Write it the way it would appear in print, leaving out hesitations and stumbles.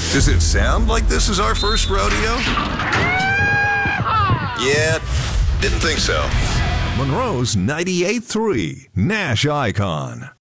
Does it sound like this is our first rodeo? Yeah, didn't think so. Monroe's 98.3 Nash Icon.